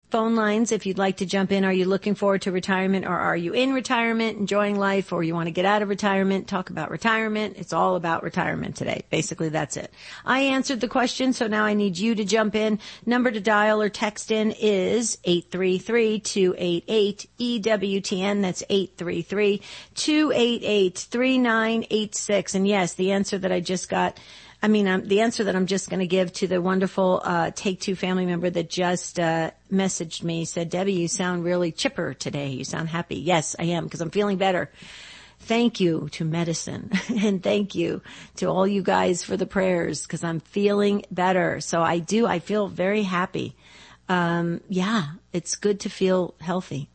phone lines if you'd like to jump in. Are you looking forward to retirement, or are you in retirement, enjoying life, or you want to get out of retirement? Talk about retirement. It's all about retirement today. Basically, that's it. I answered the question, so now I need you to jump in. Number to dial or text in is 833-288-EWTN. That's 833-288-3986. And yes, the answer that I just got, the answer that I'm just going to give to the wonderful Take Two family member that just messaged me, said, Debbie, you sound really chipper today. You sound happy. Yes, I am, because I'm feeling better. Thank you to medicine, and thank you to all you guys for the prayers, because I'm feeling better. So I feel very happy. It's good to feel healthy.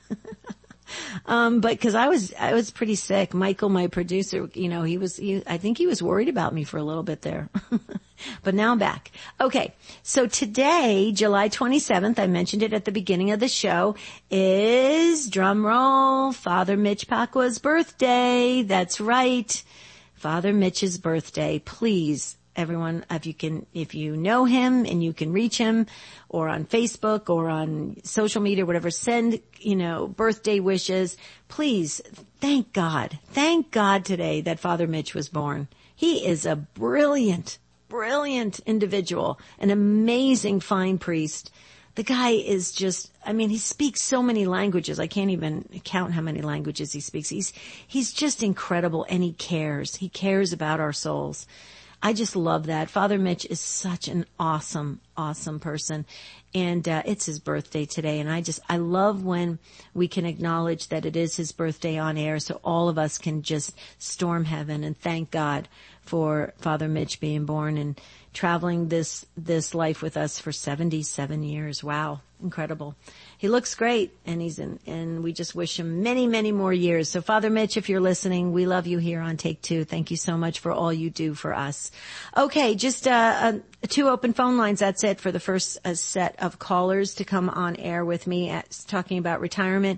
But cause I was pretty sick. Michael, my producer, I think he was worried about me for a little bit there, but now I'm back. Okay. So today, July 27th, I mentioned it at the beginning of the show, is, drum roll, Father Mitch Pacua's birthday. That's right. Father Mitch's birthday. Please, everyone, if you know him and you can reach him, or on Facebook or on social media, whatever, send, birthday wishes. Please, thank God today that Father Mitch was born. He is a brilliant individual, an amazing fine priest. The guy is just, he speaks so many languages. I can't even count how many languages he speaks. He's just incredible, and he cares. He cares about our souls. I just love that. Father Mitch is such an awesome person. And it's his birthday today. And I love when we can acknowledge that it is his birthday on air, so all of us can just storm heaven and thank God for Father Mitch being born and traveling this life with us for 77 years. Wow. Incredible. He looks great, and we just wish him many, many more years. So Father Mitch, if you're listening, we love you here on Take Two. Thank you so much for all you do for us. Okay, just 2 open phone lines. That's it for the first set of callers to come on air with me talking about retirement.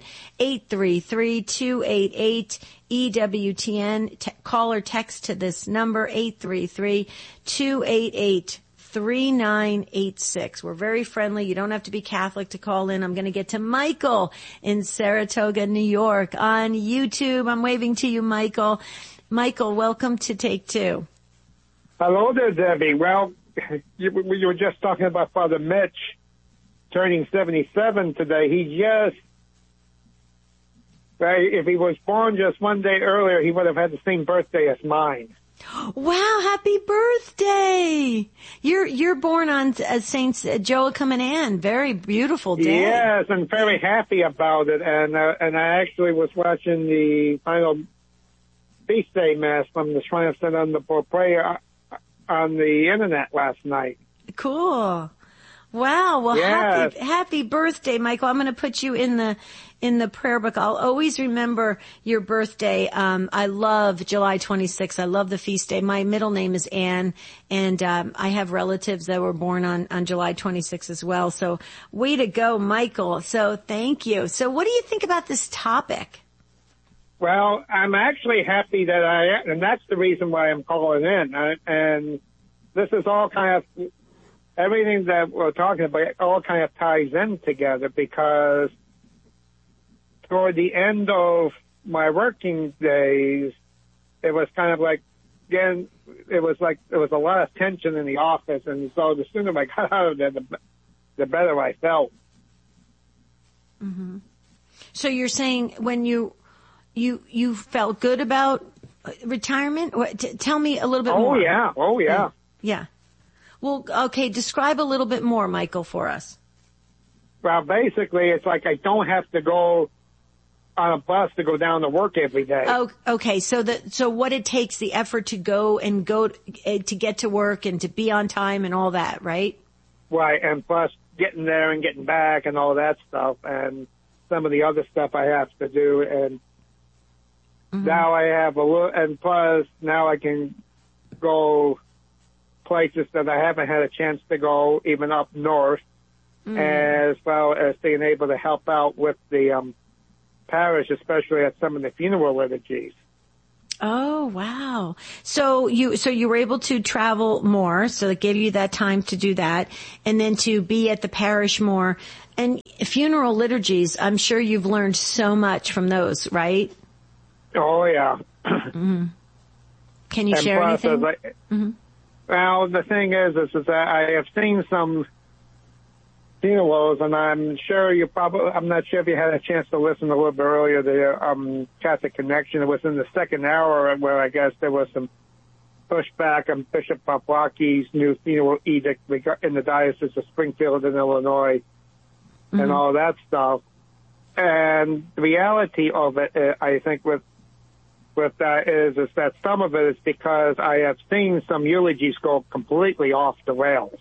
833-288-EWTN. Call or text to this number, 833-288-3986. We're very friendly. You don't have to be Catholic to call in. I'm going to get to Michael in Saratoga, New York on YouTube. I'm waving to you, Michael. Michael, welcome to Take Two. Hello there, Debbie. Well, you were just talking about Father Mitch turning 77 today. If he was born just one day earlier, he would have had the same birthday as mine. Wow, happy birthday! You're born on Saints Joachim and Anne. Very beautiful day. Yes, I'm very happy about it. And I actually was watching the final feast day mass from the Shrine of St. Anna Prayer on the internet last night. Cool. Wow. Well, yes. happy birthday, Michael. I'm going to put you in the prayer book. I'll always remember your birthday. I love July 26th. I love the feast day. My middle name is Anne, and I have relatives that were born on July 26th as well. So way to go, Michael. So thank you. So what do you think about this topic? Well, I'm actually happy that and that's the reason why I'm calling in. And this is all kind of, everything that we're talking about all kind of ties in together, because toward the end of my working days, it was kind of like, again, it was a lot of tension in the office, and so the sooner I got out of there, the better I felt. Mm-hmm. So you're saying when you felt good about retirement? Tell me a little bit more. Oh, yeah. Yeah. Well, okay, describe a little bit more, Michael, for us. Well, basically, it's like I don't have to go on a bus to go down to work every day. Oh, okay. So what it takes, the effort to go to get to work and to be on time and all that, right? Right, and plus getting there and getting back and all that stuff, and some of the other stuff I have to do, and now I have and plus now I can go places that I haven't had a chance to go, even up north, as well as being able to help out with the parish, especially at some of the funeral liturgies. Oh, wow. So you were able to travel more, so it gave you that time to do that, and then to be at the parish more. And funeral liturgies, I'm sure you've learned so much from those, right? Oh, yeah. Mm-hmm. Can you and share plus, anything? Well, the thing is that I have seen some funerals, and I'm not sure if you had a chance to listen a little bit earlier, the Catholic Connection. It was in the second hour where I guess there was some pushback on Bishop Paprocki's new funeral edict in the Diocese of Springfield in Illinois, and all that stuff. And the reality of it, I think, with that is that some of it is because I have seen some eulogies go completely off the rails.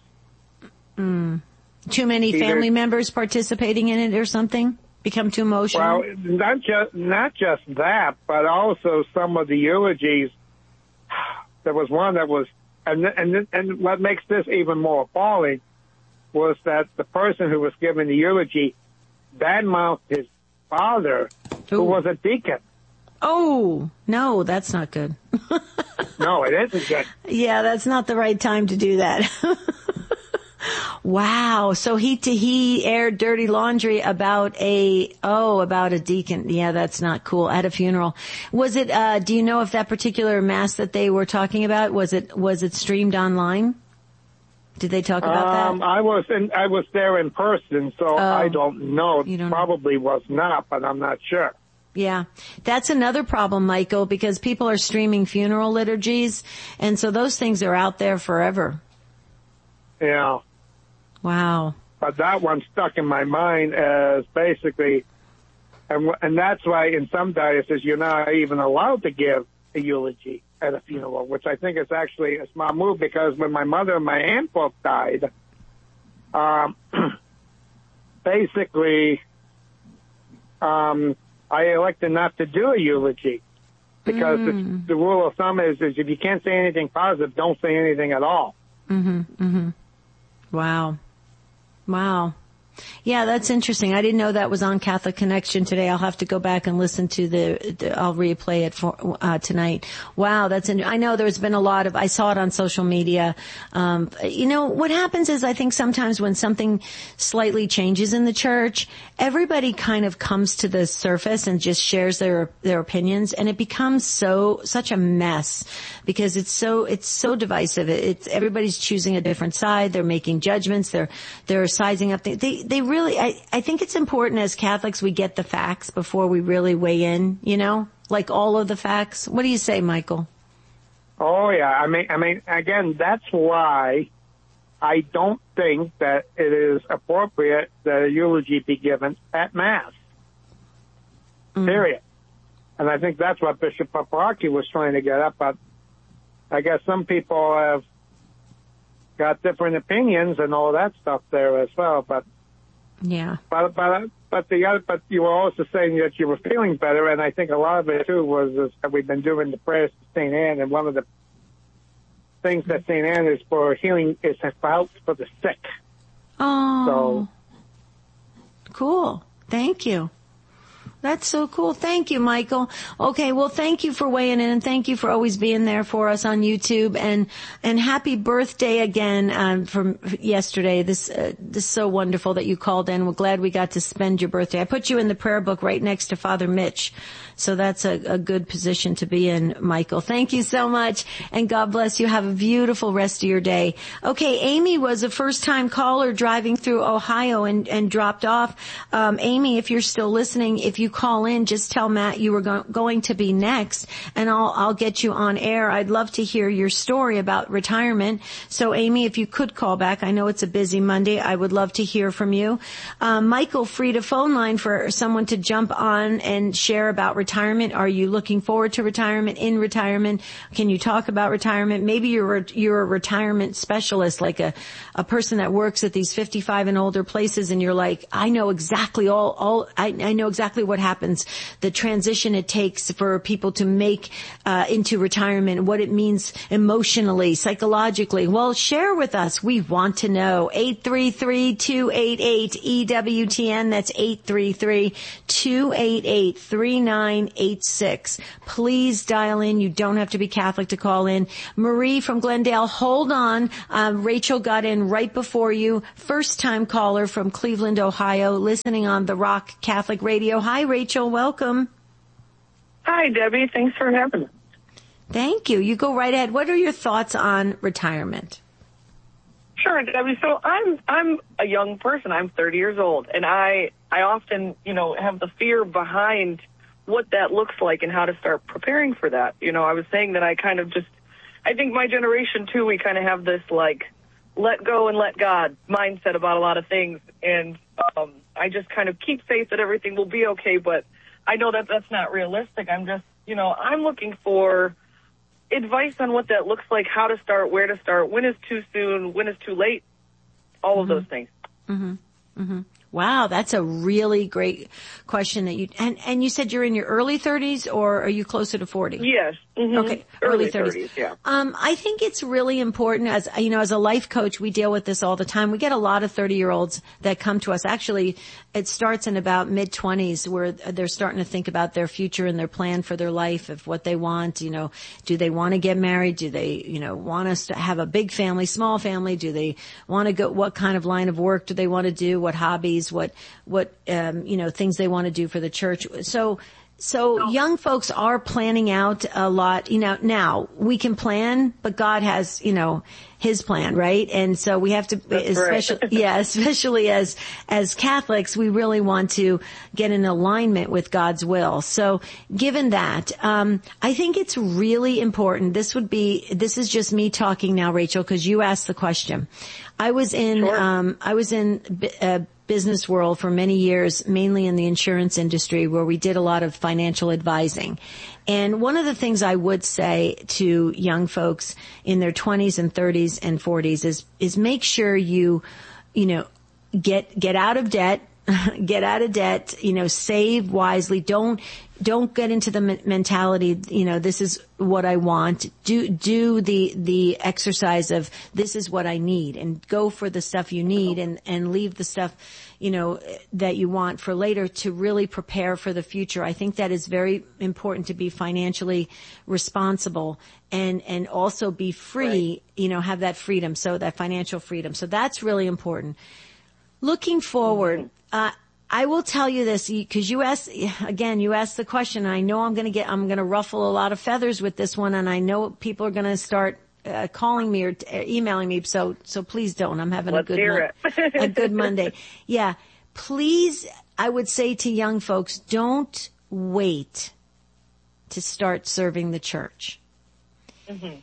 Too many family members participating in it or something? Become too emotional? Well, not just that, but also some of the eulogies. There was one that was, and what makes this even more appalling was that the person who was giving the eulogy badmouthed his father, who was a deacon. Oh, no, that's not good. No, it isn't good. Yeah, that's not the right time to do that. Wow. So he aired dirty laundry about a deacon. Yeah, that's not cool at a funeral. Was it, do you know if that particular mass that they were talking about, was it streamed online? Did they talk about that? I was there in person, so I don't know. Probably was not, but I'm not sure. Yeah. That's another problem, Michael, because people are streaming funeral liturgies, and so those things are out there forever. Yeah. Wow. But that one stuck in my mind as basically, and that's why in some dioceses you're not even allowed to give a eulogy at a funeral, which I think is actually a smart move, because when my mother and my aunt both died, basically, I elected not to do a eulogy, because the rule of thumb is if you can't say anything positive, don't say anything at all. Wow. Yeah, that's interesting. I didn't know that was on Catholic Connection today. I'll have to go back and listen to I'll replay it for tonight. Wow, I know there's been a lot of, I saw it on social media. What happens is I think sometimes when something slightly changes in the church, everybody kind of comes to the surface and just shares their opinions, and it becomes such a mess because it's so divisive. Everybody's choosing a different side. They're making judgments. They're sizing up. They really, I think it's important as Catholics we get the facts before we really weigh in, like all of the facts. What do you say, Michael? Oh, yeah. I mean, again, that's why I don't think that it is appropriate that a eulogy be given at Mass. Period. And I think that's what Bishop Paprocki was trying to get at, but I guess some people have got different opinions and all that stuff there as well, but yeah. But you were also saying that you were feeling better, and I think a lot of it too was that we've been doing the prayers to St. Anne, and one of the things that St. Anne is for healing is help for the sick. Oh. So cool. Thank you. That's so cool. Thank you, Michael. Okay, well, thank you for weighing in, and thank you for always being there for us on YouTube, and happy birthday again from yesterday. This is so wonderful that you called in. We're glad we got to spend your birthday. I put you in the prayer book right next to Father Mitch, so that's a good position to be in, Michael. Thank you so much, and God bless you. Have a beautiful rest of your day. Okay, Amy was a first-time caller driving through Ohio and dropped off. Amy, if you're still listening, if you call in, just tell Matt you were going to be next, and I'll get you on air. I'd love to hear your story about retirement. So Amy, if you could call back, I know it's a busy Monday. I would love to hear from you. Michael freed a phone line for someone to jump on and share about retirement. Are you looking forward to retirement, in retirement? Can you talk about retirement? Maybe you're a retirement specialist, like a person that works at these 55 and older places, and you're like, I know exactly I know exactly what happens, the transition it takes for people to make into retirement, what it means emotionally, psychologically. Well, share with us. We want to know. 833-288-EWTN. That's 833-288-3986. Please dial in. You don't have to be Catholic to call in. Marie from Glendale, hold on. Rachel got in right before you. First time caller from Cleveland, Ohio, listening on the Rock Catholic Radio. Hi, Rachel. Welcome. Hi, Debbie. Thanks for having me. Thank you. You go right ahead. What are your thoughts on retirement? Sure, Debbie. So I'm a young person. I'm 30 years old, and I often, have the fear behind what that looks like and how to start preparing for that. I was saying that I think my generation too, we kind of have this let go and let God mindset about a lot of things, and I just kind of keep faith that everything will be okay, but I know that that's not realistic. I'm just, I'm looking for advice on what that looks like, how to start, where to start, when is too soon, when is too late, all of those things. Mm-hmm. Mm-hmm. Wow, that's a really great question that and you said you're in your early 30s, or are you closer to 40? Yes. Mm-hmm. Okay. Early 30s. Yeah. I think it's really important as a life coach, we deal with this all the time. We get a lot of 30-year-olds that come to us. Actually, it starts in about mid-20s where they're starting to think about their future and their plan for their life, of what they want. Do they want to get married? Do they, want us to have a big family, small family? Do they want to go, what kind of line of work do they want to do? What hobbies? What things they want to do for the church. So young folks are planning out a lot. Now we can plan, but God has, His plan, right? And so we have to, especially as Catholics, we really want to get in alignment with God's will. So given that, I think it's really important. This is just me talking now, Rachel, because you asked the question. I was in business world for many years, mainly in the insurance industry, where we did a lot of financial advising. And one of the things I would say to young folks in their 20s and 30s and 40s is make sure you get out of debt, save wisely. Don't get into the mentality, this is what I want. Do the exercise of this is what I need, and go for the stuff you need and leave the stuff, that you want for later, to really prepare for the future. I think that is very important, to be financially responsible and also be free, have that freedom. So that financial freedom. So that's really important. Looking forward, I will tell you this, because you asked the question, and I know I'm going to ruffle a lot of feathers with this one, and I know people are going to start calling me or emailing me, so please don't. I'm having a good Monday. Yeah. Please, I would say to young folks, don't wait to start serving the church. Mm-hmm.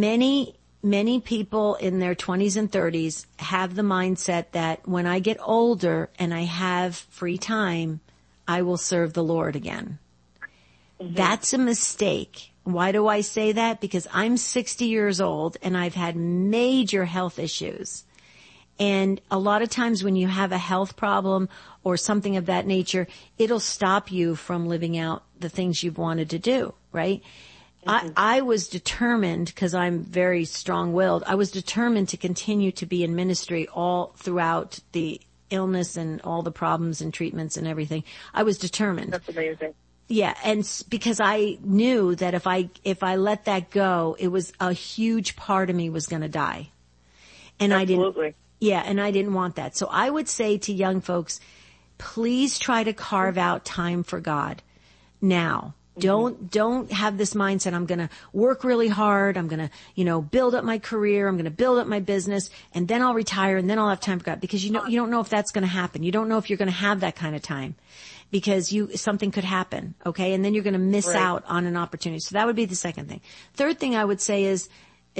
Many people in their 20s and 30s have the mindset that when I get older and I have free time, I will serve the Lord again. Mm-hmm. That's a mistake. Why do I say that? Because I'm 60 years old and I've had major health issues. And a lot of times when you have a health problem or something of that nature, it'll stop you from living out the things you've wanted to do, right? Mm-hmm. I was determined, because I'm very strong-willed, I was determined to continue to be in ministry all throughout the illness and all the problems and treatments and everything. I was determined. That's amazing. Yeah, and because I knew that if I let that go, it was a huge part of me was going to die. And Absolutely. I didn't want that. So I would say to young folks, please try to carve out time for God now. Don't have this mindset, I'm going to work really hard, I'm going to, build up my career, I'm going to build up my business, and then I'll retire, and then I'll have time for God. Because you don't know if that's going to happen. You don't know if you're going to have that kind of time, because something could happen, okay? And then you're going to miss out on an opportunity. So that would be the second thing. Third thing I would say is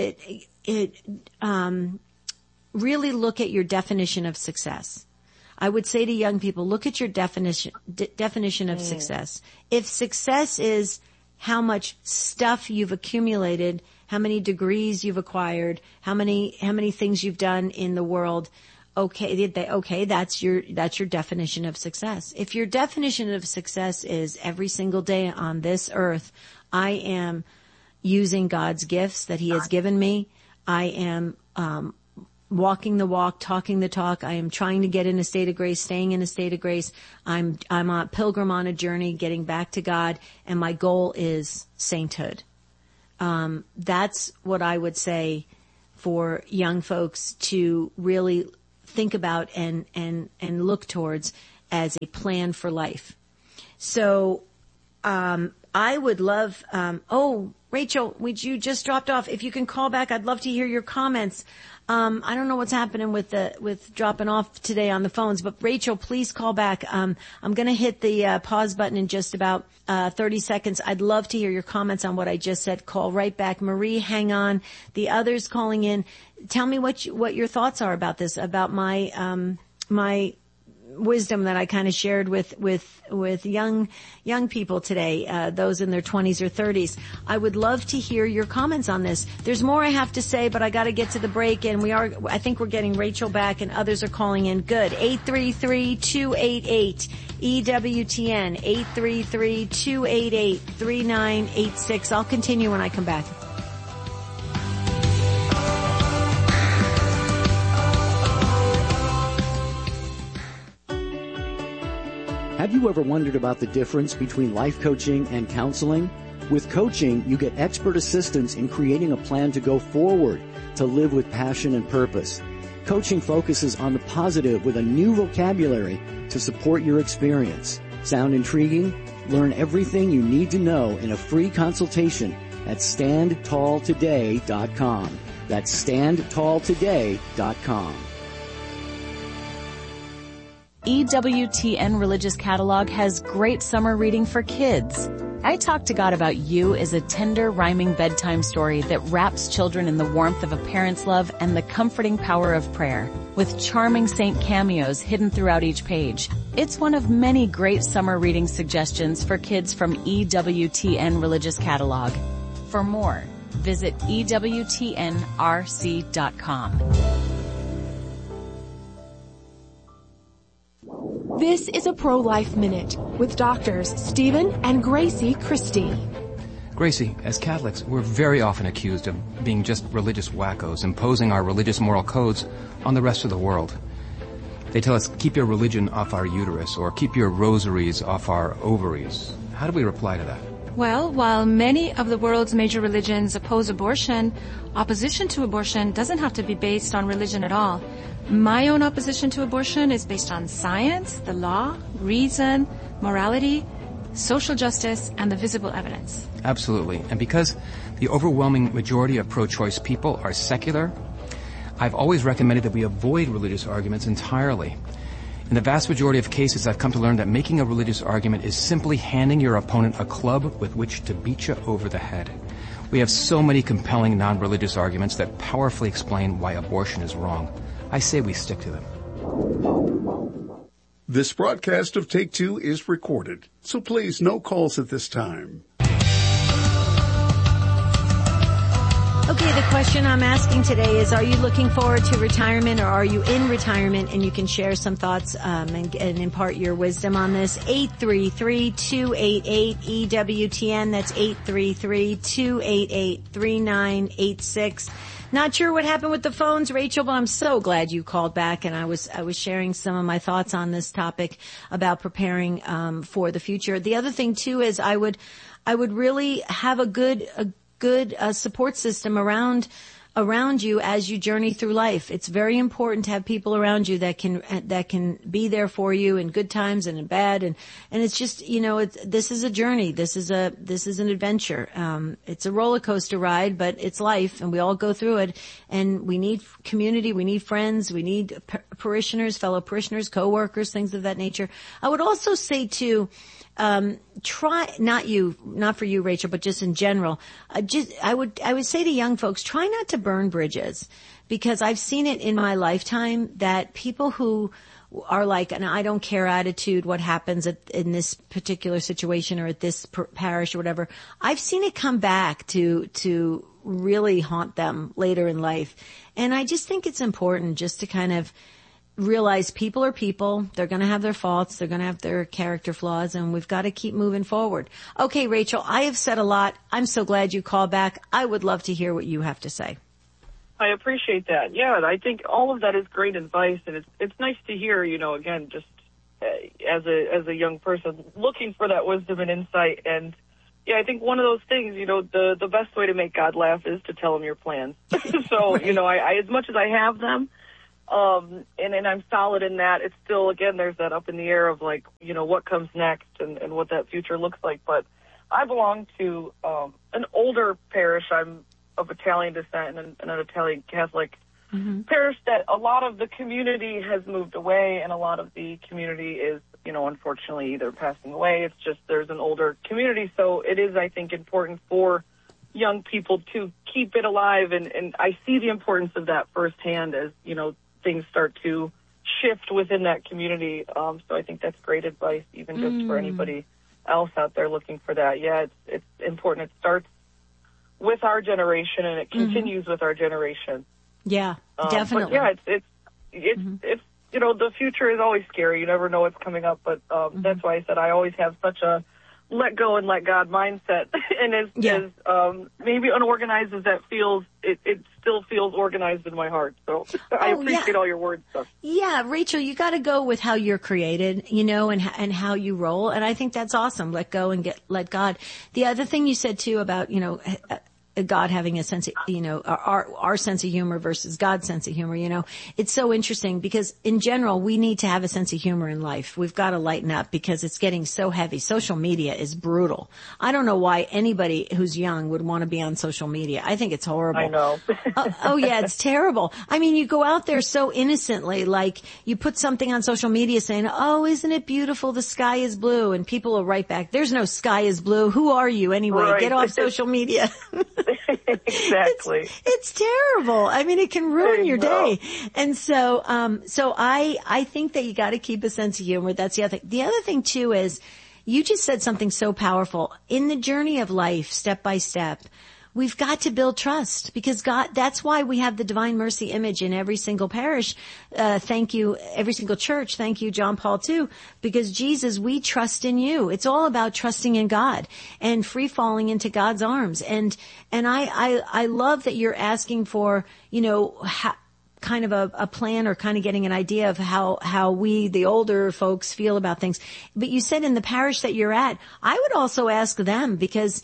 really look at your definition of success. I would say to young people, look at your definition of success. If success is how much stuff you've accumulated, how many degrees you've acquired, how many things you've done in the world, okay, that's your definition of success. If your definition of success is every single day on this earth, I am using God's gifts that He has given me. I am, walking the walk, talking the talk. I am trying to get in a state of grace, staying in a state of grace. I'm a pilgrim on a journey, getting back to God, and my goal is sainthood. That's what I would say for young folks to really think about and look towards as a plan for life. So, I would love, Rachel, you just dropped off. If you can call back, I'd love to hear your comments. I don't know what's happening with dropping off today on the phones, but Rachel, please call back. I'm going to hit the pause button in just about 30 seconds. I'd love to hear your comments on what I just said. Call right back. Marie, hang on. The others calling in, tell me what your thoughts are about this, about my wisdom that I kind of shared with young people today, those in their 20s or 30s. I would love to hear your comments on this. There's more I have to say, but I got to get to the break, and I think we're getting Rachel back, and others are calling in. Good. 833-288 EWTN 833-288-3986. I'll continue when I come back. Have you ever wondered about the difference between life coaching and counseling? With coaching, you get expert assistance in creating a plan to go forward, to live with passion and purpose. Coaching focuses on the positive with a new vocabulary to support your experience. Sound intriguing? Learn everything you need to know in a free consultation at StandTallToday.com. That's StandTallToday.com. EWTN Religious Catalog has great summer reading for kids. I Talk to God About You is a tender, rhyming bedtime story that wraps children in the warmth of a parent's love and the comforting power of prayer, with charming saint cameos hidden throughout each page. It's one of many great summer reading suggestions for kids from EWTN Religious Catalog. For more, visit EWTNRC.com. This is a Pro-Life Minute with doctors Stephen and Gracie Christie. Gracie, as Catholics, we're very often accused of being just religious wackos, imposing our religious moral codes on the rest of the world. They tell us, keep your religion off our uterus, or keep your rosaries off our ovaries. How do we reply to that? Well, while many of the world's major religions oppose abortion, opposition to abortion doesn't have to be based on religion at all. My own opposition to abortion is based on science, the law, reason, morality, social justice, and the visible evidence. Absolutely. And because the overwhelming majority of pro-choice people are secular, I've always recommended that we avoid religious arguments entirely. In the vast majority of cases, I've come to learn that making a religious argument is simply handing your opponent a club with which to beat you over the head. We have so many compelling non-religious arguments that powerfully explain why abortion is wrong. I say we stick to them. This broadcast of Take Two is recorded, so please no calls at this time. Okay, the question I'm asking today is, are you looking forward to retirement, or are you in retirement? And you can share some thoughts and impart your wisdom on this. 833-288-EWTN. That's 833-288-3986. Not sure what happened with the phones, Rachel, but I'm so glad you called back, and I was sharing some of my thoughts on this topic about preparing for the future. The other thing too is I would really have a good support system around you as you journey through life. It's very important to have people around you that can be there for you in good times and in bad. And it's just, this is a journey. This is an adventure. It's a roller coaster ride, but it's life, and we all go through it. And we need community. We need friends. We need parishioners, fellow parishioners, co-workers, things of that nature. I would also say too, try, not for you, Rachel, but just in general, I would say to young folks, try not to burn bridges, because I've seen it in my lifetime that people who are like an I don't care attitude, what happens in this particular situation or at this parish or whatever, I've seen it come back to really haunt them later in life. And I just think it's important just to kind of realize people are people. They're going to have their faults. They're going to have their character flaws, and we've got to keep moving forward. Okay, Rachel, I have said a lot. I'm so glad you called back. I would love to hear what you have to say. I appreciate that. Yeah, I think all of that is great advice, and it's nice to hear, again, just as a young person looking for that wisdom and insight. And yeah, I think one of those things, the best way to make God laugh is to tell him your plans. So, right. I as much as I have them, and I'm solid in that, it's still, again, there's that up in the air of like, what comes next and what that future looks like. But I belong to an older parish. I'm of Italian descent and an Italian Catholic parish that a lot of the community has moved away, and a lot of the community is, unfortunately either passing away. It's just there's an older community, so it is, I think, important for young people to keep it alive, and I see the importance of that firsthand as, things start to shift within that community. So I think that's great advice, even just for anybody else out there looking for that. Yeah, it's important. It starts with our generation, and it continues with our generation. Yeah, definitely. But yeah, it's the future is always scary. You never know what's coming up, but that's why I said I always have such a let go and let God mindset. And as maybe unorganized as that feels, it still feels organized in my heart. So I appreciate all your words. So. Yeah, Rachel, you got to go with how you're created, and how you roll. And I think that's awesome. Let go and let God. The other thing you said too about, God having a sense of, our sense of humor versus God's sense of humor, it's so interesting because in general, we need to have a sense of humor in life. We've got to lighten up because it's getting so heavy. Social media is brutal. I don't know why anybody who's young would want to be on social media. I think it's horrible. I know. Oh yeah, it's terrible. I mean, you go out there so innocently, like you put something on social media saying, oh, isn't it beautiful? The sky is blue. And people will write back, there's no sky is blue. Who are you anyway? Right. Get off social media. Exactly. It's terrible. I mean, it can ruin your day. And so I think that you got to keep a sense of humor. That's the other thing. The other thing too is you just said something so powerful. In the journey of life, step by step, we've got to build trust because God, that's why we have the Divine Mercy image in every single parish. Thank you, every single church. Thank you, John Paul II, because Jesus, we trust in you. It's all about trusting in God and free falling into God's arms. And I love that you're asking for, kind of a plan or kind of getting an idea of how we, the older folks, feel about things. But you said in the parish that you're at, I would also ask them because,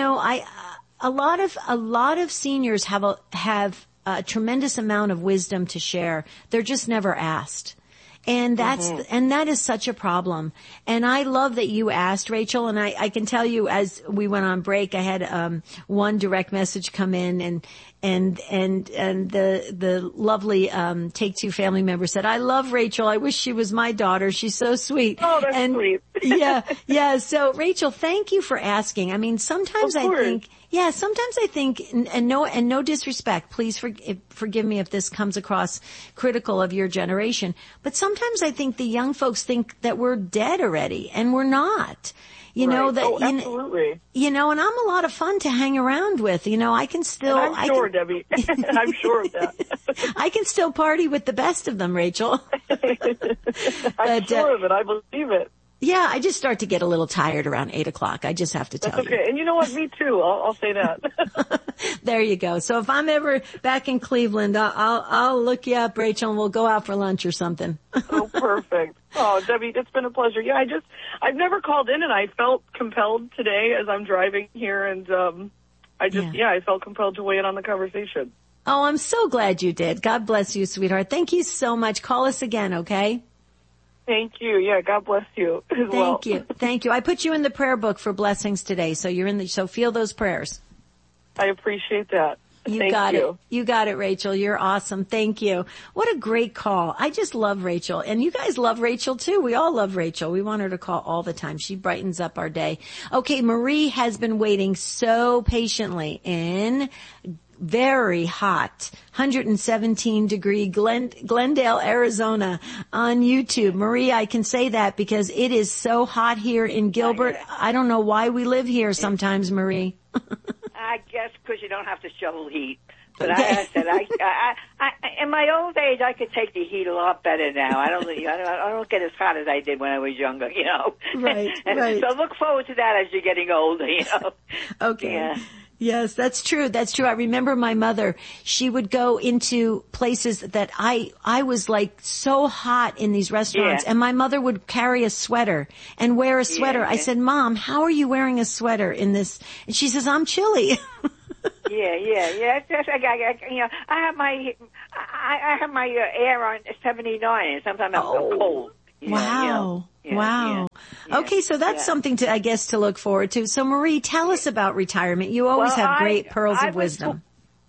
a lot of seniors have a tremendous amount of wisdom to share. They're just never asked. And that is such a problem. And I love that you asked, Rachel, and I can tell you as we went on break, I had, one direct message come in and the lovely, Take Two family member said, I love Rachel. I wish she was my daughter. She's so sweet. Oh, that's sweet. Yeah. So Rachel, thank you for asking. I mean, sometimes I think, and no disrespect, please forgive me if this comes across critical of your generation, but sometimes I think the young folks think that we're dead already, and we're not. Absolutely. And I'm a lot of fun to hang around with. I can still. And I'm sure, Debbie. I'm sure of that. I can still party with the best of them, Rachel. I'm sure of it. I believe it. Yeah, I just start to get a little tired around 8:00. I just have to tell you. That's okay. And you know what? Me too. I'll say that. There you go. So if I'm ever back in Cleveland, I'll look you up, Rachel, and we'll go out for lunch or something. Oh, perfect. Oh, Debbie, it's been a pleasure. Yeah, I've never called in, and I felt compelled today as I'm driving here, and I felt compelled to weigh in on the conversation. Oh, I'm so glad you did. God bless you, sweetheart. Thank you so much. Call us again, okay? Thank you. Yeah, God bless you as well. Thank you. I put you in the prayer book for blessings today, so feel those prayers. I appreciate that. You got it. You got it, Rachel. You're awesome. Thank you. What a great call. I just love Rachel. And you guys love Rachel too. We all love Rachel. We want her to call all the time. She brightens up our day. Okay, Marie has been waiting so patiently in very hot, 117-degree Glendale, Arizona on YouTube. Marie, I can say that because it is so hot here in Gilbert. I don't know why we live here sometimes, Marie. I guess because you don't have to shovel heat. But Okay. I said, in my old age, I could take the heat a lot better now. I don't get as hot as I did when I was younger, you know. Right, and right. So look forward to that as you're getting older, you know. Okay. Yeah. Yes, that's true. That's true. I remember my mother, she would go into places that I was like so hot in these restaurants, Yeah. and my mother would carry a sweater and wear a sweater. Yeah, I yeah. said, Mom, how are you wearing a sweater in this? And she says, I'm chilly. Yeah. It's just, I have my air on 79, and sometimes I'm cold. Wow. Wow. Yeah. Okay, so that's something to, I guess, to look forward to. So Marie, tell us about retirement. You always have great pearls of wisdom.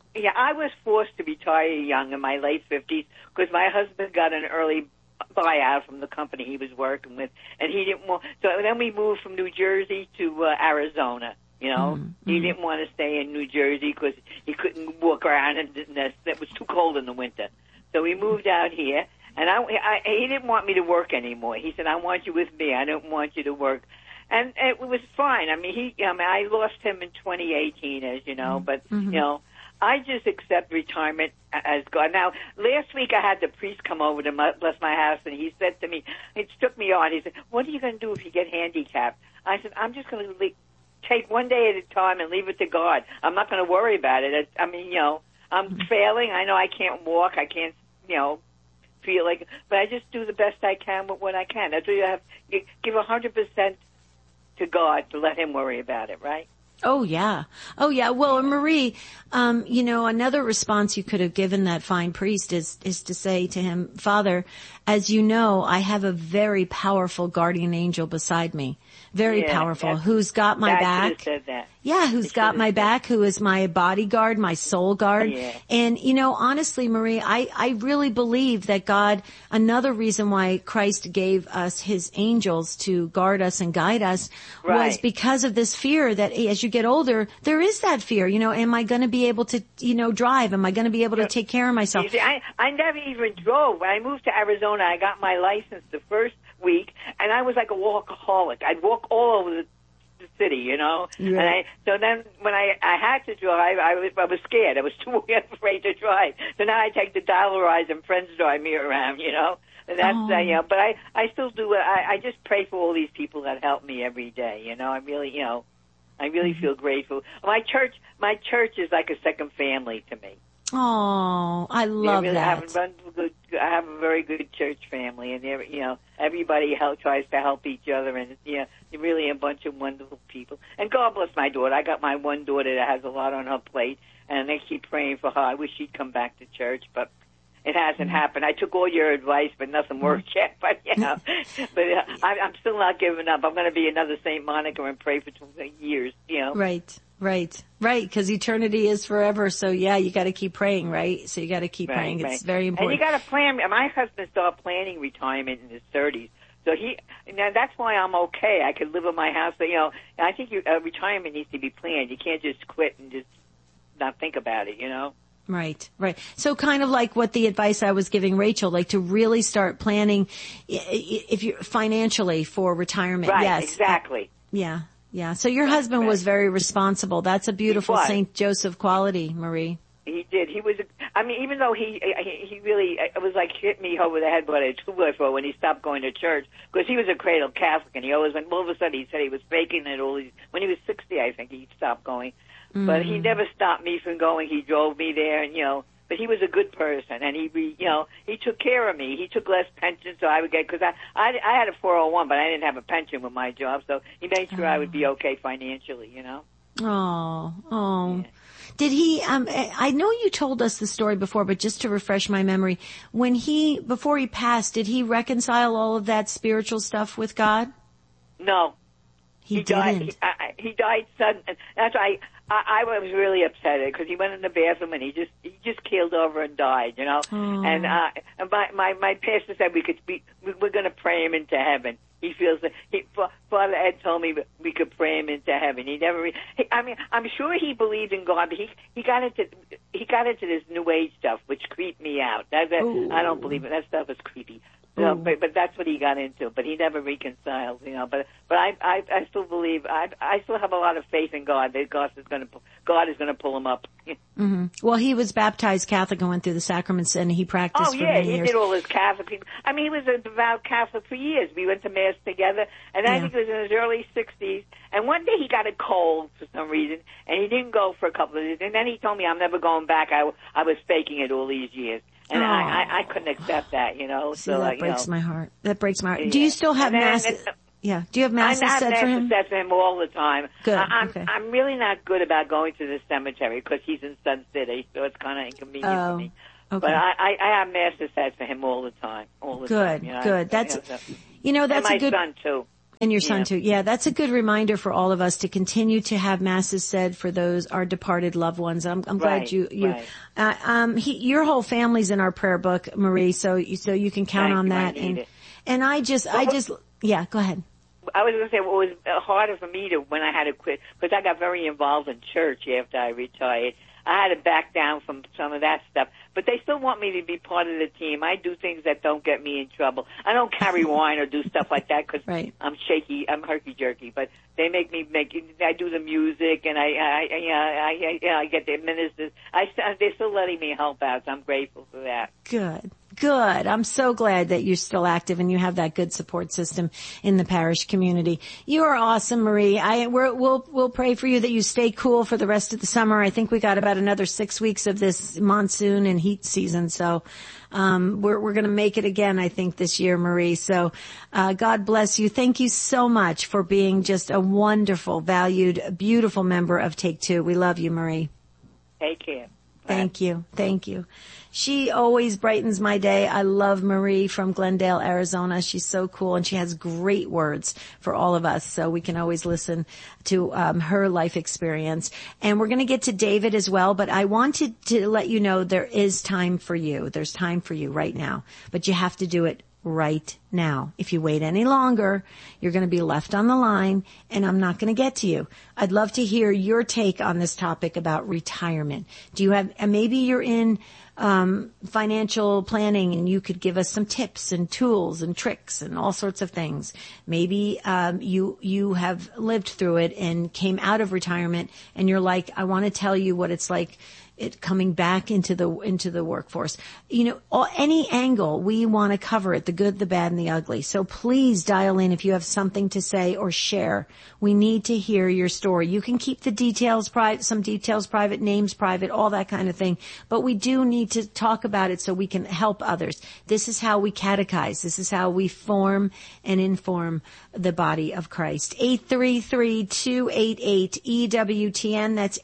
I was forced to retire young in my late 50s because my husband got an early buyout from the company he was working with, and he didn't want. So then we moved from New Jersey to Arizona. You know, he didn't want to stay in New Jersey because he couldn't walk around, and it was too cold in the winter. So we moved out here, and he didn't want me to work anymore. He said, "I want you with me. I don't want you to work." And it was fine. I mean, I lost him in 2018, as you know, but you know, I just accept retirement as God. Now, last week I had the priest come over to bless my house, and he said to me, it struck me on. He said, "What are you going to do if you get handicapped?" I said, "I'm just going to take one day at a time and leave it to God. I'm not going to worry about it. I mean, you know, I'm failing. I know I can't walk. I can't, you know, feel like, but I just do the best I can with what I can. That's what you have. You give 100% to God to let Him worry about it, right?" Oh yeah. Well, Marie, you know, another response you could have given that fine priest is to say to him, "Father, as you know, I have a very powerful guardian angel beside me. Very powerful, who's got my back." Said that. Yeah, who's got my back, who is my bodyguard, my soul guard. Yeah. And, you know, honestly, Marie, I really believe that God, another reason why Christ gave us his angels to guard us and guide us was because of this fear that as you get older, there is that fear, you know, am I going to be able to, you know, drive? Am I going to be able to take care of myself? You see, I never even drove. When I moved to Arizona, I got my license the first week, and I was like a walkaholic. I'd walk all over the city, you know. Yeah. And so then when I had to drive, I was scared. I was too afraid to drive. So now I take the Dollaride and friends drive me around, you know. And that's you know. But I still do. I just pray for all these people that help me every day. You know, I really, you know, I really feel grateful. My church is like a second family to me. Oh, I love that. I have a very good church family, and you know, everybody tries to help each other, and you know, you're really a bunch of wonderful people. And God bless my daughter. I got my one daughter that has a lot on her plate, and they keep praying for her. I wish she'd come back to church, but it hasn't happened. I took all your advice, but nothing worked yet. But you know, I'm still not giving up. I'm going to be another Saint Monica and pray for 20 years. You know, Right. Because eternity is forever. So yeah, you got to keep praying, right? So you got to keep praying. It's very important. And you got to plan. My husband started planning retirement in his 30s. So now that's why I'm okay. I could live in my house. But, you know, I think retirement needs to be planned. You can't just quit and just not think about it, you know? Right. So kind of like what the advice I was giving Rachel, like to really start planning if you're financially for retirement. Right, yes. Exactly. Yeah. So your husband was very responsible. That's a beautiful St. Joseph quality, Marie. He did. He was, I mean, even though he really, it was like hit me over the head with a 2x4 when he stopped going to church, because he was a cradle Catholic, and he always went, all of a sudden he said he was faking it all these, when he was 60, I think, he stopped going. But he never stopped me from going. He drove me there, and, you know, but he was a good person, and he took care of me. He took less pension, so I would get, because I had a 401, but I didn't have a pension with my job, so he made sure I would be okay financially, you know. Oh. Did he, I know you told us the story before, but just to refresh my memory, before he passed, did he reconcile all of that spiritual stuff with God? No. He didn't. He died sudden. That's why I was really upset because he went in the bathroom and he just keeled over and died, you know. Oh. And my pastor said we're going to pray him into heaven. He feels that Father Ed told me we could pray him into heaven. I'm sure he believed in God, but he got into this New Age stuff, which creeped me out. I don't believe it. That stuff is creepy. So, but that's what he got into. But he never reconciled, you know. But I still believe I still have a lot of faith in God that God is going to pull him up. Mm-hmm. Well, he was baptized Catholic and went through the sacraments, and he practiced for many years. He did all his Catholic. I mean, he was a devout Catholic for years. We went to Mass together, and I think it was in his early 60s. And one day he got a cold for some reason, and he didn't go for a couple of days. And then he told me, "I'm never going back. I was faking it all these years." And I couldn't accept that, you know. See, so that breaks my heart. That breaks my heart. Yeah. Do you still have masses? Yeah. Do you have masses said for him? I have masses said for him all the time. Good. I'm really not good about going to the cemetery because he's in Sun City, so it's kind of inconvenient for me. Okay. But I have masses said for him all the time. All the time. You know, good. That's that's a good. And my son too. And your son too. Yeah, that's a good reminder for all of us to continue to have masses said for those our departed loved ones. I'm glad you. Your whole family's in our prayer book, Marie. So you can count on that. And I just yeah. Go ahead. I was going to say what was harder for me when I had to quit because I got very involved in church after I retired. I had to back down from some of that stuff, but they still want me to be part of the team. I do things that don't get me in trouble. I don't carry wine or do stuff like that because I'm shaky. I'm herky-jerky, but they make me I do the music and I get the ministers. They're still letting me help out, so I'm grateful for that. Good. I'm so glad that you're still active and you have that good support system in the parish community. You are awesome, Marie. We'll pray for you that you stay cool for the rest of the summer. I think we got about another 6 weeks of this monsoon and heat season. So, we're going to make it again, I think, this year, Marie. So, God bless you. Thank you so much for being just a wonderful, valued, beautiful member of Take Two. We love you, Marie. Take care. Thank you. Thank you. She always brightens my day. I love Marie from Glendale, Arizona. She's so cool and she has great words for all of us. So we can always listen to her life experience. And we're going to get to David as well, but I wanted to let you know there is time for you. There's time for you right now, but you have to do it right now. If you wait any longer, you're going to be left on the line and I'm not going to get to you. I'd love to hear your take on this topic about retirement. Do you have, and maybe you're in financial planning and you could give us some tips and tools and tricks and all sorts of things. Maybe you have lived through it and came out of retirement and you're like, I want to tell you what it's like coming back into the workforce. You know, any angle, we want to cover it, the good, the bad, and the ugly. So please dial in if you have something to say or share. We need to hear your story. You can keep the details private, some details private, names private, all that kind of thing. But we do need to talk about it so we can help others. This is how we catechize. This is how we form and inform the body of Christ. 833-288-EWTN. That's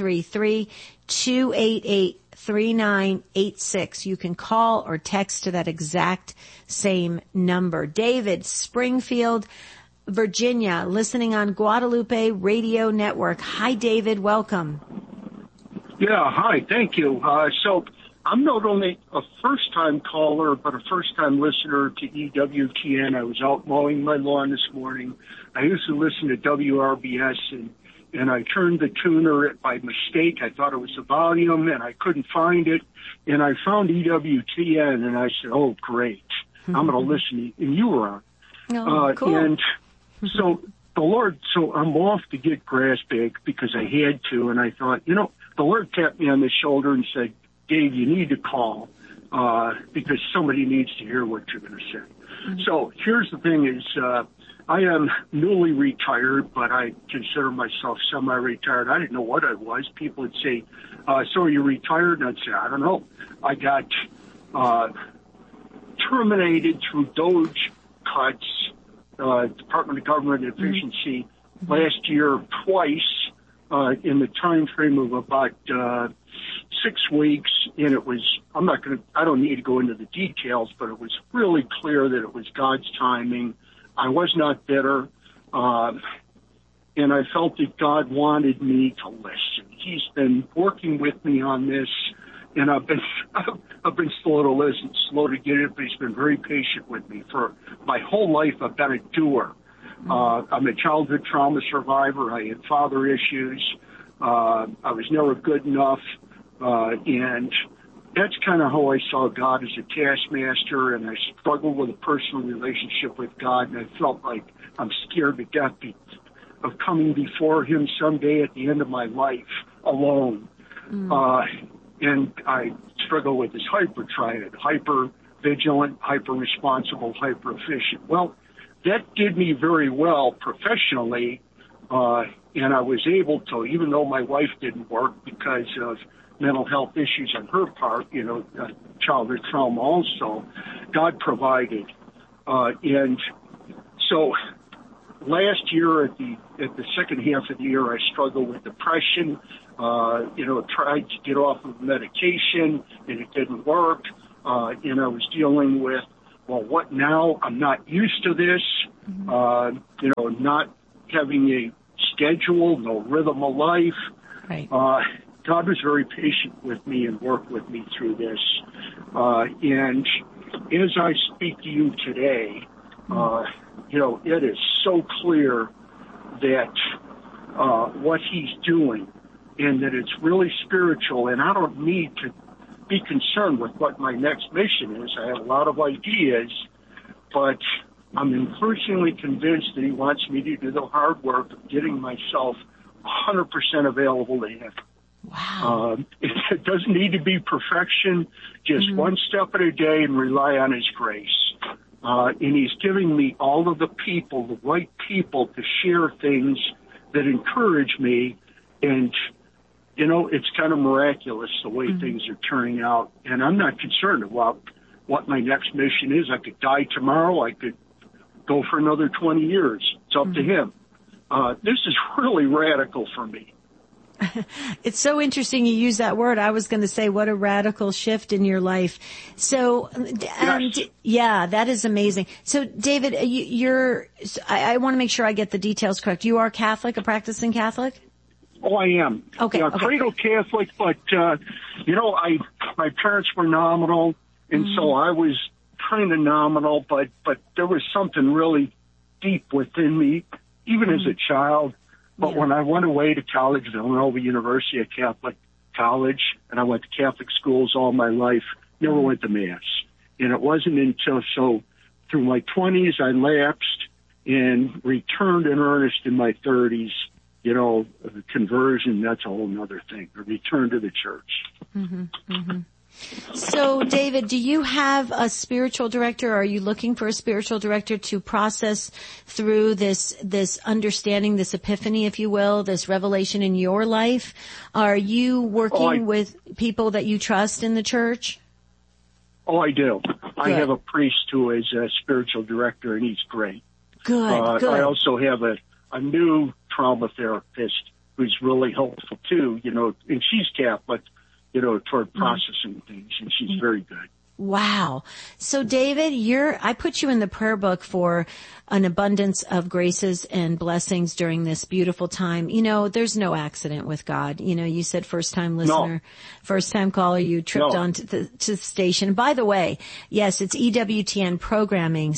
833-288-3986. You can call or text to that exact same number. David, Springfield, Virginia, listening on Guadalupe Radio Network. Hi, David. Welcome. Yeah, hi. Thank you. So I'm not only a first-time caller, but a first-time listener to EWTN. I was out mowing my lawn this morning. I used to listen to WRBS, and I turned the tuner by mistake. I thought it was the volume, and I couldn't find it. And I found EWTN, and I said, oh, great. I'm going to listen. And you were on. Oh, cool. And so the Lord, I'm off to get grass bag because I had to, and I thought, you know, the Lord tapped me on the shoulder and said, Dave, you need to call because somebody needs to hear what you're going to say. Mm-hmm. So here's the thing is, I am newly retired, but I consider myself semi-retired. I didn't know what I was. People would say, so are you retired? And I'd say, I don't know. I got terminated through DOGE cuts, Department of Government Efficiency, last year twice in the time frame of about 6 weeks. And it was, I don't need to go into the details, but it was really clear that it was God's timing. I was not bitter, and I felt that God wanted me to listen. He's been working with me on this, and I've been slow to listen, slow to get it, but he's been very patient with me. For my whole life, I've been a doer. I'm a childhood trauma survivor. I had father issues. I was never good enough, and that's kind of how I saw God as a taskmaster, and I struggled with a personal relationship with God, and I felt like I'm scared to death of coming before him someday at the end of my life alone. And I struggle with this hyper-triad, hyper-vigilant, hyper-responsible, hyper-efficient. Well, that did me very well professionally, and I was able to, even though my wife didn't work because of mental health issues on her part, childhood trauma also, God provided. And so last year at the second half of the year, I struggled with depression, tried to get off of medication and it didn't work. And I was dealing with, well, what now? I'm not used to this, not having a schedule, no rhythm of life. Right. God was very patient with me and worked with me through this. And as I speak to you today, it is so clear that what he's doing and that it's really spiritual, and I don't need to be concerned with what my next mission is. I have a lot of ideas, but I'm increasingly convinced that he wants me to do the hard work of getting myself 100% available to him. Wow. It doesn't need to be perfection, just one step at a day and rely on his grace. And he's giving me all of the people, the right people to share things that encourage me. And, it's kind of miraculous the way things are turning out. And I'm not concerned about what my next mission is. I could die tomorrow. I could go for another 20 years. It's up to him. This is really radical for me. It's so interesting you use that word. I was going to say, what a radical shift in your life. So, yeah, that is amazing. So, David, I want to make sure I get the details correct. You are Catholic, a practicing Catholic? Oh, I am. Okay. Cradle Catholic, but, my parents were nominal, and so I was kind of nominal, but there was something really deep within me, even as a child. But when I went away to college, Villanova University, a Catholic college, and I went to Catholic schools all my life, never went to Mass. And it wasn't until through my 20s, I lapsed and returned in earnest in my 30s. Conversion, that's a whole nother thing. A return to the church. So, David, do you have a spiritual director? Are you looking for a spiritual director to process through this understanding, this epiphany, if you will, this revelation in your life? Are you working with people that you trust in the church? Oh, I do. Good. I have a priest who is a spiritual director, and he's great. Good. I also have a new trauma therapist who's really helpful too, and she's Catholic, toward processing things, and she's very good. Wow. So, David, I put you in the prayer book for an abundance of graces and blessings during this beautiful time. There's no accident with God. You said first-time listener, first-time caller. You tripped on to the station. By the way, yes, it's EWTN programming.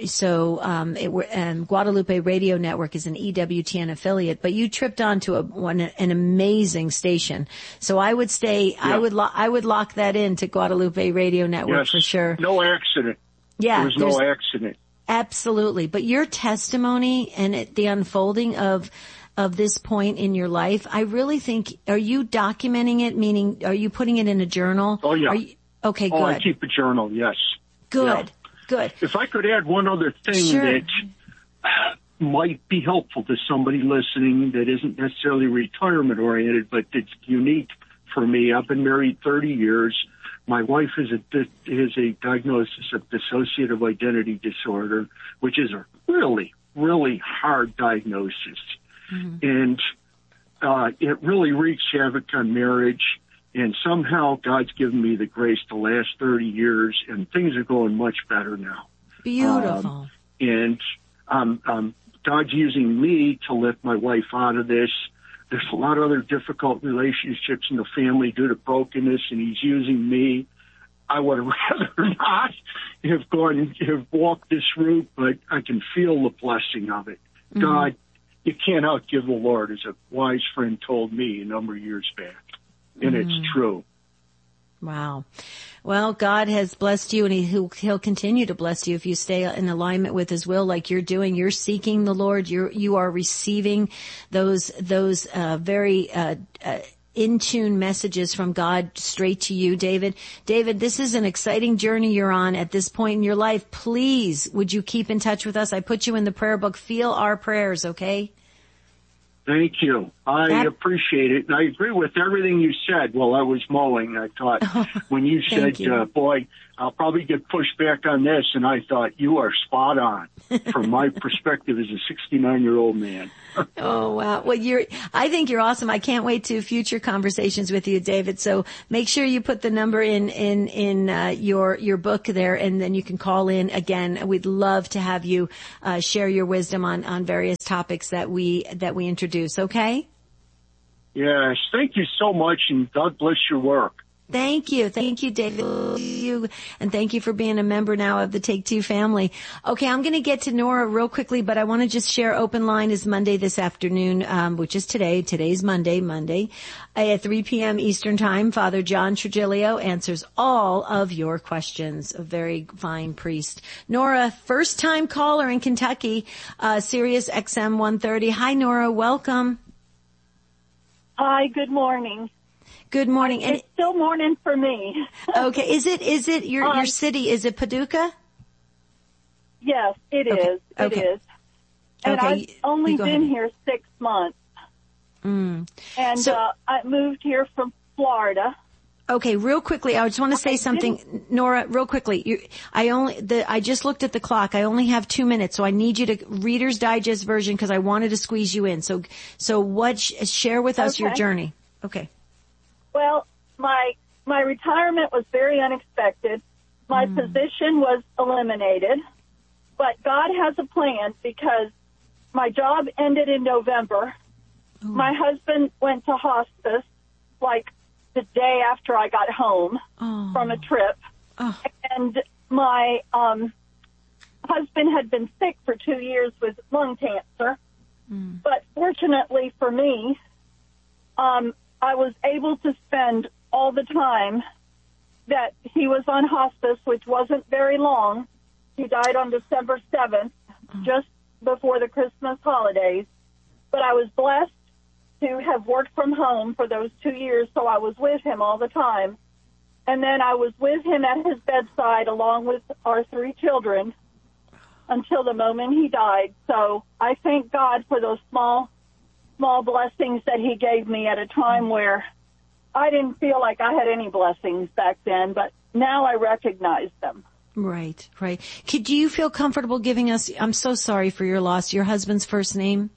Guadalupe Radio Network is an EWTN affiliate, but you tripped on to an amazing station. So I would I would lock that in to Guadalupe Radio Network for sure. No accident. Yeah. There's no accident. Absolutely. But your testimony and the unfolding of this point in your life, I really think, are you documenting it? Meaning, are you putting it in a journal? Oh, yeah. Okay, good. I keep a journal, yes. Good. If I could add one other thing that might be helpful to somebody listening that isn't necessarily retirement oriented, but it's unique for me. I've been married 30 years. My wife has a diagnosis of dissociative identity disorder, which is a really, really hard diagnosis. And it really wreaks havoc on marriage. And somehow God's given me the grace to last 30 years, and things are going much better now. Beautiful. And God's using me to lift my wife out of this. There's a lot of other difficult relationships in the family due to brokenness, and he's using me. I would have rather not have walked this route, but I can feel the blessing of it. God, you can't outgive the Lord, as a wise friend told me a number of years back. And it's true. Wow. Well, God has blessed you, and He'll continue to bless you if you stay in alignment with His will, like you're doing. You're seeking the Lord. You are receiving those very in tune messages from God straight to you, David. David, this is an exciting journey you're on at this point in your life. Please, would you keep in touch with us? I put you in the prayer book. Feel our prayers, okay? Thank you. I appreciate it. And I agree with everything you said while I was mowing. I thought when you said, boy, I'll probably get pushed back on this. And I thought you are spot on from my perspective as a 69-year-old man. Oh, wow. Well, I think you're awesome. I can't wait to future conversations with you, David. So make sure you put the number in your book there, and then you can call in again. We'd love to have you, share your wisdom on various topics that we introduce. Okay? Yes. Thank you so much, and God bless your work. Thank you. Thank you, David. And thank you for being a member now of the Take Two family. Okay, I'm going to get to Nora real quickly, but I want to just share Open Line is Monday this afternoon, which is today. Today's Monday. At 3 p.m. Eastern Time, Father John Trigilio answers all of your questions. A very fine priest. Nora, first-time caller in Kentucky, Sirius XM 130. Hi, Nora. Welcome. Hi, good morning. Good morning. It's still morning for me. Okay. Is it your city? Is it Paducah? Yes, it is. It is. And I've only been here 6 months. And I moved here from Florida. Okay, real quickly, I just want to say something, Nora, real quickly. I just looked at the clock. I only have 2 minutes, so I need you to Reader's Digest version because I wanted to squeeze you in. So share with us your journey. Okay. Well, my retirement was very unexpected. My position was eliminated, but God has a plan because my job ended in November. My husband went to hospice like the day after I got home from a trip. And my husband had been sick for 2 years with lung cancer. But fortunately for me, I was able to spend all the time that he was on hospice, which wasn't very long. He died on December 7th, just before the Christmas holidays. But I was blessed to have worked from home for those 2 years, so I was with him all the time. And then I was with him at his bedside along with our 3 children until the moment he died. So I thank God for those small blessings that he gave me at a time where I didn't feel like I had any blessings back then, but now I recognize them. Right. Do you feel comfortable giving us, I'm so sorry for your loss, your husband's first name?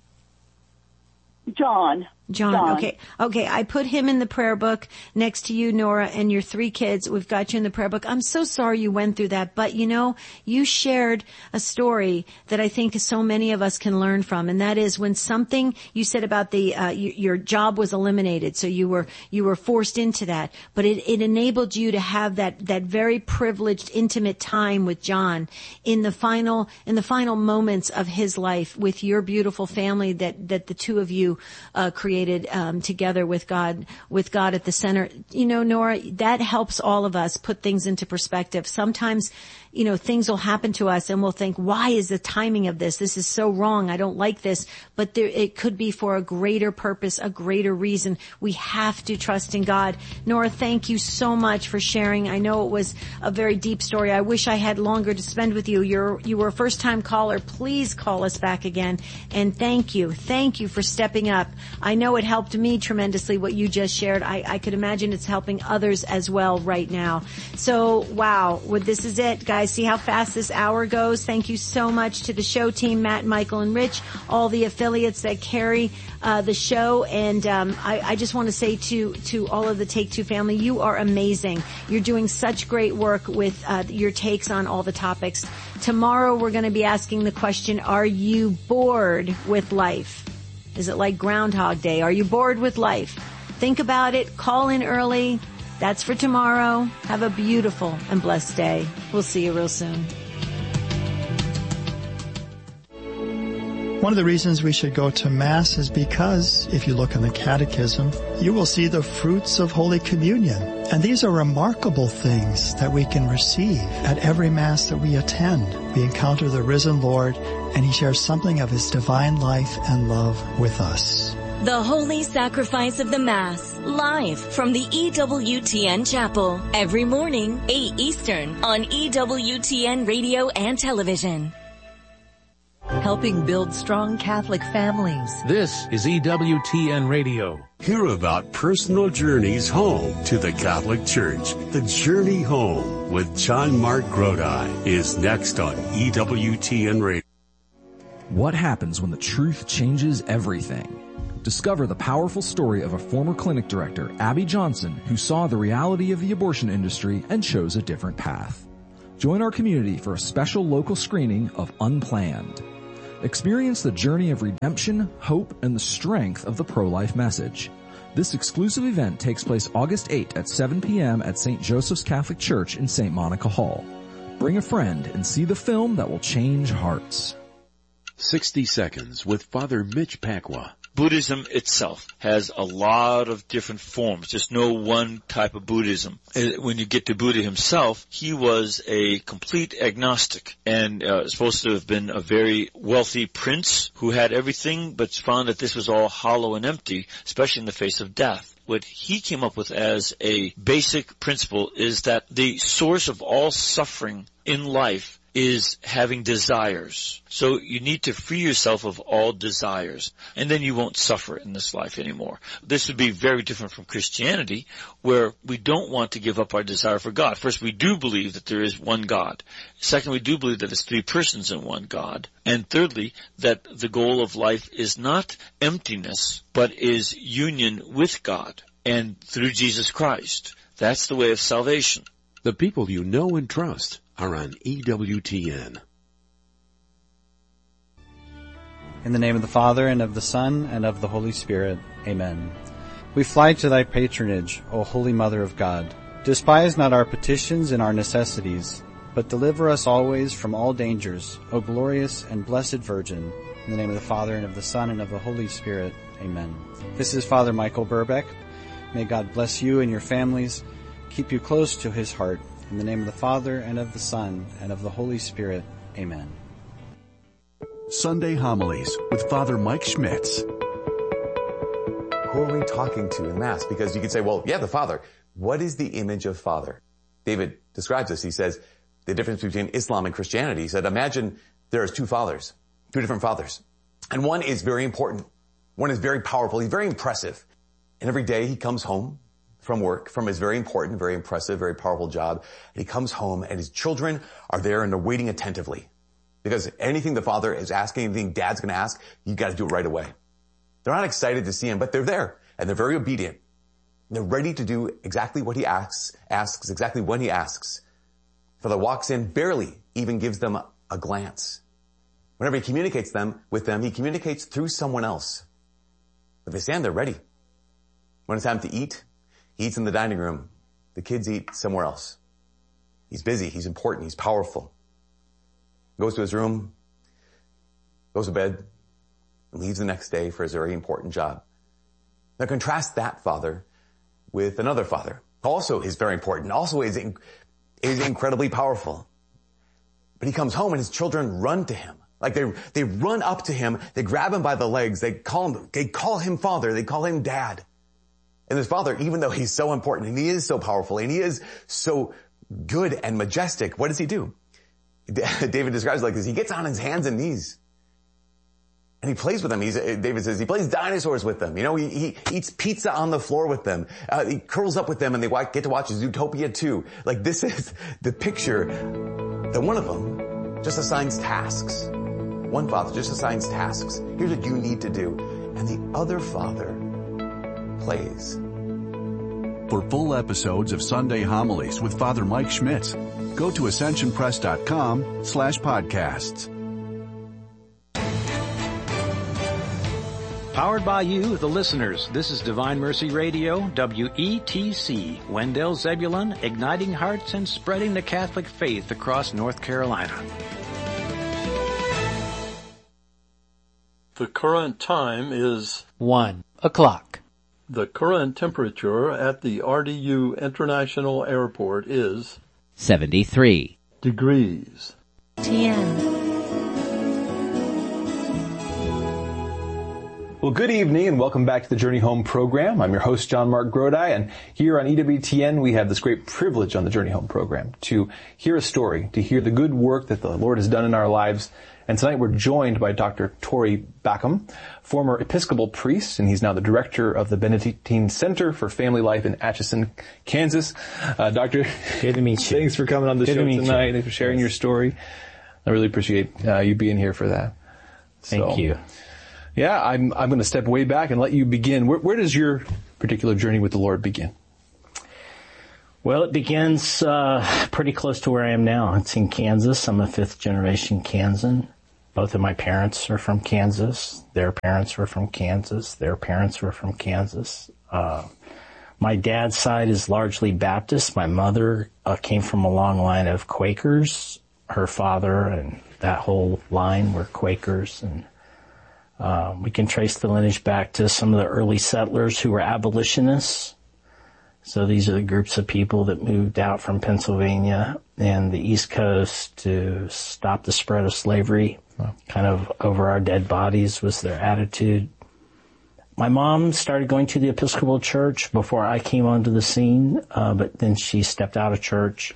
John. Okay. I put him in the prayer book next to you, Nora, and your 3 kids. We've got you in the prayer book. I'm so sorry you went through that, but you shared a story that I think so many of us can learn from, and that is when something you said about your job was eliminated, so you were forced into that, but it enabled you to have that very privileged, intimate time with John in the final moments of his life with your beautiful family that the two of you created together with God at the center. Nora, that helps all of us put things into perspective. Sometimes, things will happen to us and we'll think, why is the timing of this? This is so wrong. I don't like this. But it could be for a greater purpose, a greater reason. We have to trust in God. Nora, thank you so much for sharing. I know it was a very deep story. I wish I had longer to spend with you. You were a first-time caller. Please call us back again. And thank you. Thank you for stepping up. I know it helped me tremendously what you just shared. I could imagine it's helping others as well right now. So, wow. Well, this is it, guys. See how fast this hour goes. Thank you so much to the show team, Matt, Michael, and Rich, all the affiliates that carry the show. And I just want to say to all of the Take Two family, you are amazing. You're doing such great work with your takes on all the topics. Tomorrow we're going to be asking the question, are you bored with life? Is it like Groundhog Day? Are you bored with life? Think about it. Call in early. That's for tomorrow. Have a beautiful and blessed day. We'll see you real soon. One of the reasons we should go to Mass is because, if you look in the Catechism, you will see the fruits of Holy Communion. And these are remarkable things that we can receive at every Mass that we attend. We encounter the risen Lord, and He shares something of His divine life and love with us. The Holy Sacrifice of the Mass, live from the EWTN Chapel, every morning, 8 Eastern, on EWTN Radio and Television. Helping build strong Catholic families. This is EWTN Radio. Hear about personal journeys home to the Catholic Church. The Journey Home with John Mark Grodi is next on EWTN Radio. What happens when the truth changes everything? Discover the powerful story of a former clinic director, Abby Johnson, who saw the reality of the abortion industry and chose a different path. Join our community for a special local screening of Unplanned. Experience the journey of redemption, hope, and the strength of the pro-life message. This exclusive event takes place August 8 at 7 p.m. at St. Joseph's Catholic Church in St. Monica Hall. Bring a friend and see the film that will change hearts. 60 Seconds with Father Mitch Pacwa. Buddhism itself has a lot of different forms. There's no one type of Buddhism. When you get to Buddha himself, he was a complete agnostic and supposed to have been a very wealthy prince who had everything, but found that this was all hollow and empty, especially in the face of death. What he came up with as a basic principle is that the source of all suffering in life is having desires. So you need to free yourself of all desires, and then you won't suffer in this life anymore. This would be very different from Christianity, where we don't want to give up our desire for God. First, we do believe that there is one God. Second, we do believe that there's three persons in one God. And thirdly, that the goal of life is not emptiness, but is union with God and through Jesus Christ. That's the way of salvation. The people you know and trust are on EWTN. In the name of the Father, and of the Son, and of the Holy Spirit. Amen. We fly to thy patronage, O Holy Mother of God. Despise not our petitions and our necessities, but deliver us always from all dangers, O glorious and blessed Virgin. In the name of the Father, and of the Son, and of the Holy Spirit. Amen. This is Father Michael Burbeck. May God bless you and your families, keep you close to His heart. In the name of the Father, and of the Son, and of the Holy Spirit. Amen. Sunday Homilies with Father Mike Schmitz. Who are we talking to in Mass? Because you could say, well, yeah, the Father. What is the image of Father? David describes this. He says the difference between Islam and Christianity. He said, imagine there's two fathers, two different fathers. And one is very important. One is very powerful. He's very impressive. And every day he comes home from work, from his very important, very impressive, very powerful job. And he comes home and his children are there and they're waiting attentively. Because anything the father is asking, anything dad's going to ask, you got to do it right away. They're not excited to see him, but they're there and they're very obedient. They're ready to do exactly what he asks exactly when he asks. Father walks in, barely even gives them a glance. Whenever he communicates with them, he communicates through someone else. But they stand there ready. When it's time to eat, he eats in the dining room. The kids eat somewhere else. He's busy. He's important. He's powerful. Goes to his room, goes to bed, and leaves the next day for his very important job. Now contrast that father with another father. Also is very important. Also is incredibly powerful. But he comes home and his children run to him. Like they run up to him. They grab him by the legs. They call him father. They call him dad. And this father, even though he's so important and he is so powerful and he is so good and majestic, what does he do? David describes it like this. He gets on his hands and knees and he plays with them. David says he plays dinosaurs with them. You know, he eats pizza on the floor with them. He curls up with them and they get to watch Zootopia 2. Like this is the picture that one of them just assigns tasks. One father just assigns tasks. Here's what you need to do. And the other father plays. For full episodes of Sunday Homilies with Father Mike Schmitz, go to ascensionpress.com/podcasts. Powered by you, the listeners. This is Divine Mercy Radio, WETC, Wendell Zebulon, igniting hearts and spreading the Catholic faith across North Carolina. The current time is 1 o'clock. The current temperature at the RDU International Airport is 73 degrees. TN. Well, good evening and welcome back to the Journey Home program. I'm your host, John Mark Grodi, and here on EWTN we have this great privilege on the Journey Home program to hear a story, to hear the good work that the Lord has done in our lives. And tonight we're joined by Dr. Tory Backham, former Episcopal priest, and he's now the director of the Benedictine Center for Family Life in Atchison, Kansas. Doctor, good to meet you. Thanks for coming on the show tonight and for sharing your story. I really appreciate you being here for that. Thank you. Yeah, I'm going to step way back and let you begin. Where does your particular journey with the Lord begin? Well, it begins pretty close to where I am now. It's in Kansas. I'm a fifth-generation Kansan. Both of my parents are from Kansas. Their parents were from Kansas. Their parents were from Kansas. My dad's side is largely Baptist. My mother came from a long line of Quakers. Her father and that whole line were Quakers, and we can trace the lineage back to some of the early settlers who were abolitionists. So these are the groups of people that moved out from Pennsylvania and the East Coast to stop the spread of slavery. Wow. Kind of over our dead bodies was their attitude. My mom started going to the Episcopal Church before I came onto the scene, but then she stepped out of church.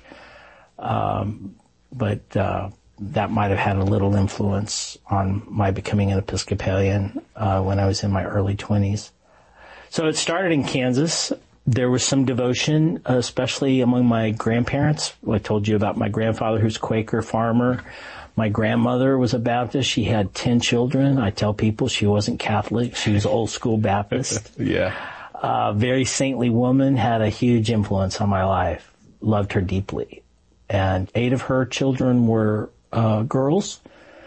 But that might have had a little influence on my becoming an Episcopalian when I was in my early 20s. So it started in Kansas. There was some devotion, especially among my grandparents. I told you about my grandfather, who's Quaker farmer. My grandmother was a Baptist. She had 10 children. I tell people she wasn't Catholic. She was old school Baptist. Yeah. Very saintly woman, had a huge influence on my life. Loved her deeply. And 8 of her children were girls.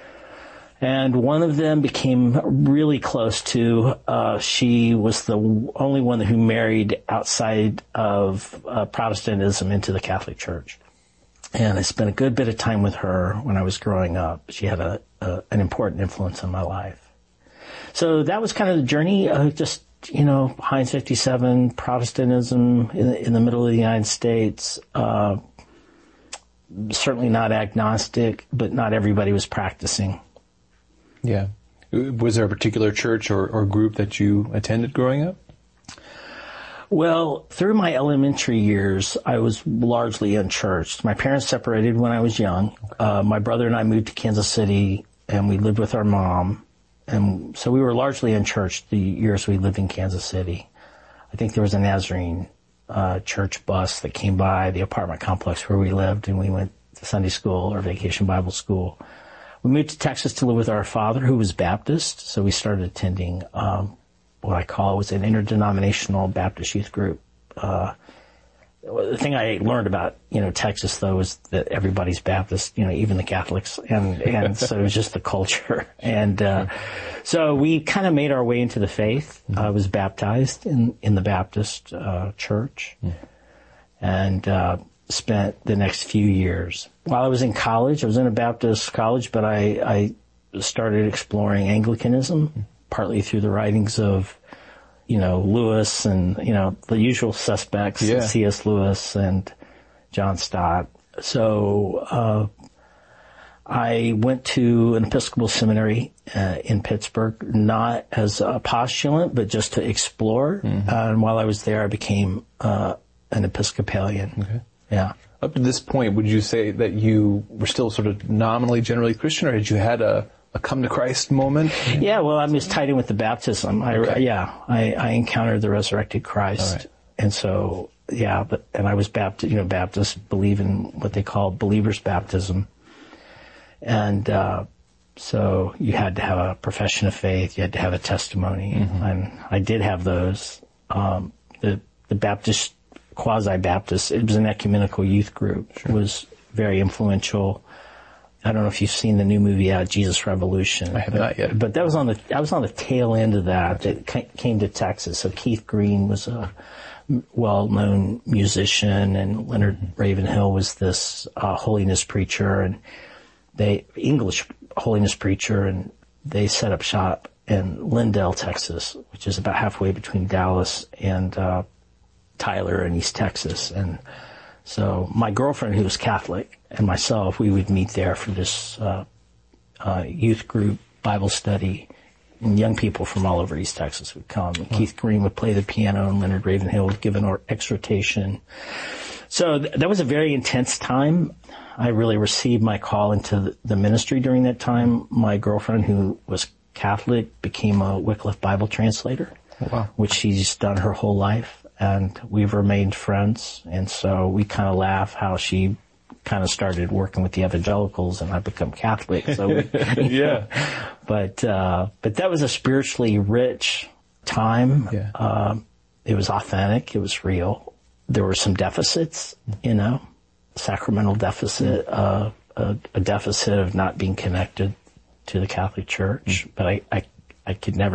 And one of them became really close to, she was the only one who married outside of Protestantism into the Catholic Church. And I spent a good bit of time with her when I was growing up. She had an important influence on my life. So that was kind of the journey of just, Heinz 57, Protestantism in the middle of the United States. Certainly not agnostic, but not everybody was practicing. Yeah. Was there a particular church or group that you attended growing up? Well, through my elementary years, I was largely unchurched. My parents separated when I was young. My brother and I moved to Kansas City, and we lived with our mom. And so we were largely unchurched the years we lived in Kansas City. I think there was a Nazarene church bus that came by the apartment complex where we lived, and we went to Sunday school or vacation Bible school. We moved to Texas to live with our father, who was Baptist, so we started attending what I call was an interdenominational Baptist youth group. The thing I learned about, Texas, though, was that everybody's Baptist, even the Catholics, and so it was just the culture. And so we kind of made our way into the faith. I was baptized in the Baptist church, and spent the next few years. While I was in college, I was in a Baptist college, but I started exploring Anglicanism, partly through the writings of, Lewis and, the usual suspects, C.S. Lewis and John Stott. So, I went to an Episcopal seminary, in Pittsburgh, not as a postulant, but just to explore. Mm-hmm. And while I was there, I became, an Episcopalian. Okay. Yeah. Up to this point, would you say that you were still sort of nominally generally Christian, or had you had a come to Christ moment? Yeah, well, I was tied in with the baptism. I encountered the resurrected Christ. Right. And so, and I was Baptist, Baptists believe in what they call believer's baptism. And, so you had to have a profession of faith, you had to have a testimony, and I did have those. The Baptist, quasi-Baptist, it was an ecumenical youth group. Sure. It was very influential. I don't know if you've seen the new movie out, Jesus Revolution. I have not yet. But I was on the tail end of that. It came to Texas. So Keith Green was a well-known musician, and Leonard Ravenhill was this holiness preacher, and English holiness preacher, and they set up shop in Lindale, Texas, which is about halfway between Dallas and Tyler in East Texas. And so my girlfriend, who was Catholic, and myself, we would meet there for this youth group Bible study. And young people from all over East Texas would come. And Keith Green would play the piano, and Leonard Ravenhill would give an exhortation. So that was a very intense time. I really received my call into the ministry during that time. My girlfriend, who was Catholic, became a Wycliffe Bible translator, which she's done her whole life. And we've remained friends. And so we kind of laugh how she kind of started working with the evangelicals and I've become Catholic. So yeah. But that was a spiritually rich time. Yeah. It was authentic. It was real. There were some deficits, sacramental deficit, a deficit of not being connected to the Catholic Church. But I could never